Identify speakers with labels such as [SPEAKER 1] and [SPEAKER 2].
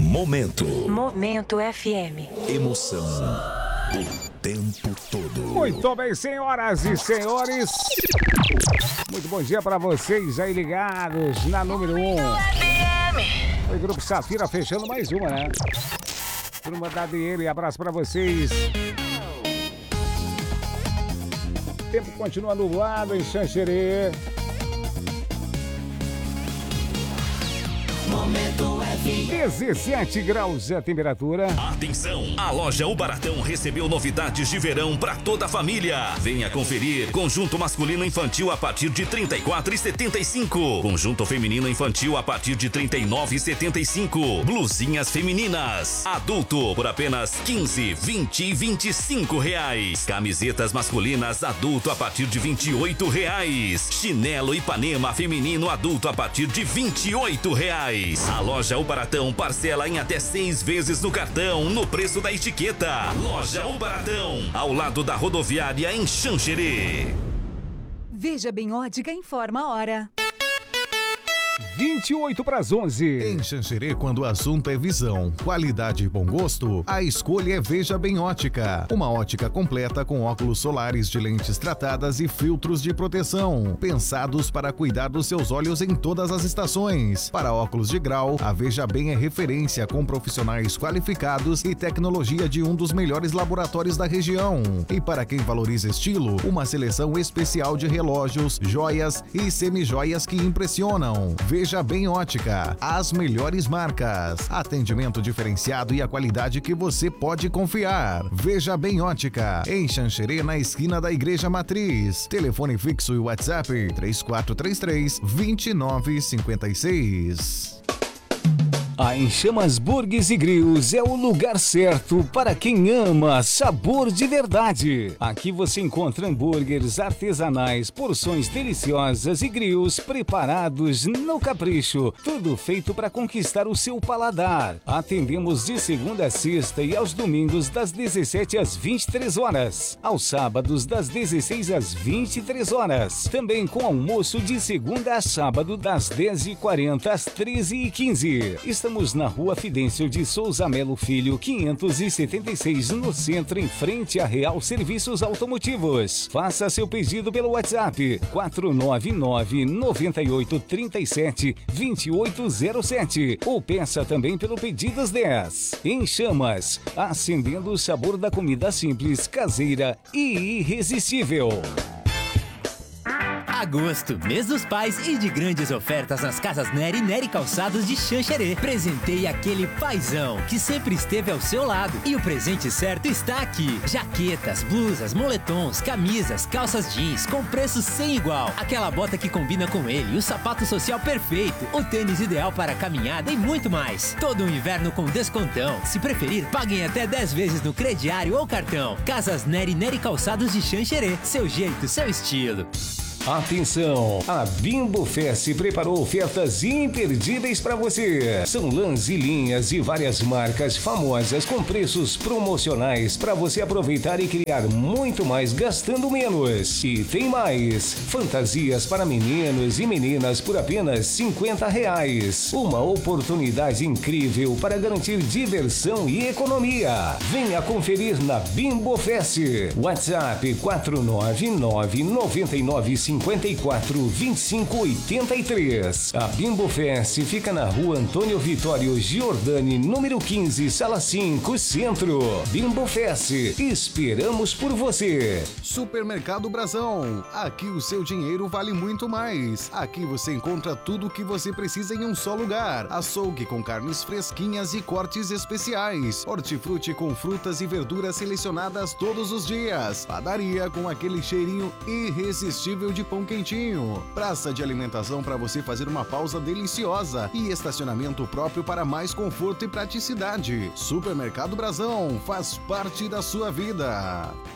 [SPEAKER 1] Momento FM.
[SPEAKER 2] Emoção o tempo todo.
[SPEAKER 3] Muito bem, senhoras e senhores. Muito bom dia para vocês aí ligados na número 1. Oi, Grupo Safira fechando mais uma, né? Turma da DM, abraço para vocês. O tempo continua nublado em Xanxerê.
[SPEAKER 4] Momento FM.
[SPEAKER 3] 17 graus a temperatura.
[SPEAKER 2] Atenção! A loja O Baratão recebeu novidades de verão para toda a família. Venha conferir. Conjunto masculino infantil a partir de R$ 34,75. Conjunto feminino infantil a partir de R$ 39,75. Blusinhas femininas. Adulto por apenas R$ 15, 20 e R$ 25 reais. Camisetas masculinas adulto a partir de R$ 28 reais. Chinelo Ipanema feminino adulto a partir de R$ 28 reais. A loja O Baratão parcela em até 6 vezes no cartão, no preço da etiqueta. Loja O Baratão, ao lado da rodoviária em Xanxerê.
[SPEAKER 5] Veja Bem Ótica informa a hora.
[SPEAKER 3] 28 para as 11.
[SPEAKER 6] Em Xanxerê, quando o assunto é visão, qualidade e bom gosto, a escolha é Veja Bem Ótica. Uma ótica completa com óculos solares de lentes tratadas e filtros de proteção, pensados para cuidar dos seus olhos em todas as estações. Para óculos de grau, a Veja Bem é referência com profissionais qualificados e tecnologia de um dos melhores laboratórios da região. E para quem valoriza estilo, uma seleção especial de relógios, joias e semijoias que impressionam. Veja Bem Ótica, as melhores marcas, atendimento diferenciado e a qualidade que você pode confiar. Veja Bem Ótica, em Xanxerê, na esquina da Igreja Matriz. Telefone fixo e WhatsApp 3433-2956.
[SPEAKER 3] A Em Chamas Burgues e Grills é o lugar certo para quem ama sabor de verdade. Aqui você encontra hambúrgueres artesanais, porções deliciosas e grills preparados no capricho. Tudo feito para conquistar o seu paladar. Atendemos de segunda a sexta e aos domingos das 17 às 23 horas. Aos sábados das 16 às 23 horas. Também com almoço de segunda a sábado das 10h40 às 13h15. Estamos na Rua Fidêncio de Souza Melo Filho, 576, no centro, em frente a Real Serviços Automotivos. Faça seu pedido pelo WhatsApp 499-9837-2807 ou peça também pelo Pedidos 10. Em Chamas, acendendo o sabor da comida simples, caseira e irresistível.
[SPEAKER 7] Agosto, mês dos pais e de grandes ofertas nas casas Nery e Nery Calçados de Xanxerê. Presenteie aquele paizão que sempre esteve ao seu lado. E o presente certo está aqui. Jaquetas, blusas, moletons, camisas, calças jeans com preço sem igual. Aquela bota que combina com ele, o sapato social perfeito, o tênis ideal para a caminhada e muito mais. Todo o inverno com descontão. Se preferir, paguem até 10 vezes no crediário ou cartão. Casas Nery e Nery Calçados de Xanxerê. Seu jeito, seu estilo.
[SPEAKER 3] Atenção! A Bimbo Fest preparou ofertas imperdíveis para você. São lãs e linhas e várias marcas famosas com preços promocionais para você aproveitar e criar muito mais gastando menos. E tem mais! Fantasias para meninos e meninas por apenas R$50. Uma oportunidade incrível para garantir diversão e economia. Venha conferir na Bimbo Fest. WhatsApp 499-9954-2583. A Bimbo Fest fica na Rua Antônio Vitório Giordani, número 15, Sala 5, Centro. Bimbo Fest, esperamos por você.
[SPEAKER 6] Supermercado Brasão, aqui o seu dinheiro vale muito mais. Aqui você encontra tudo o que você precisa em um só lugar. Açougue com carnes fresquinhas e cortes especiais. Hortifruti com frutas e verduras selecionadas todos os dias. Padaria com aquele cheirinho irresistível de pão quentinho. Praça de alimentação para você fazer uma pausa deliciosa. E estacionamento próprio para mais conforto e praticidade. Supermercado Brasão faz parte da sua vida.